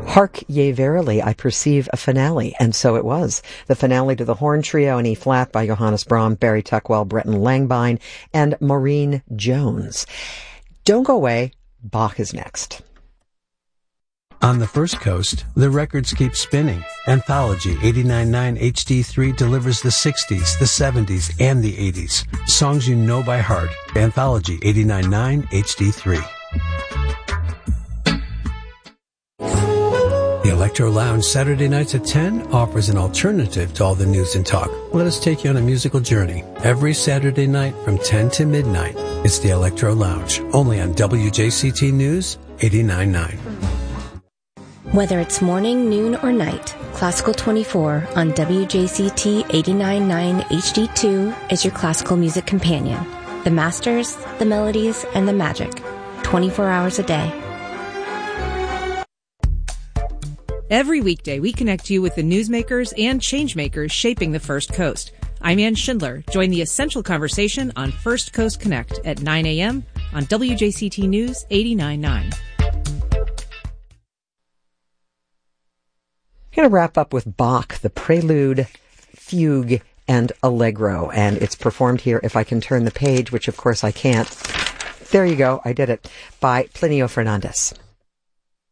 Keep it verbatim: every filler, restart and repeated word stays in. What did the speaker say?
Hark ye verily, I perceive a finale. And so it was. The finale to the horn trio in E-flat by Johannes Brahms, Barry Tuckwell, Breton Langbine, and Maureen Jones. Don't go away. Bach is next. On the First Coast, the records keep spinning. Anthology eighty-nine point nine H D three delivers the sixties, the seventies, and the eighties. Songs you know by heart. Anthology eighty-nine point nine H D three. The Electro Lounge Saturday nights at ten offers an alternative to all the news and talk. Let us take you on a musical journey. Every Saturday night from ten to midnight, it's the Electro Lounge, only on W J C T News eighty-nine point nine. Whether it's morning, noon, or night, Classical twenty-four on W J C T eighty-nine point nine H D two is your classical music companion. The masters, the melodies, and the magic. twenty-four hours a day. Every weekday, we connect you with the newsmakers and changemakers shaping the First Coast. I'm Ann Schindler. Join the essential conversation on First Coast Connect at nine a.m. on W J C T News eighty-nine point nine. I'm going to wrap up with Bach, the Prelude, Fugue, and Allegro. And it's performed here, if I can turn the page, which of course I can't. There you go, I did it, by Plinio Fernandez.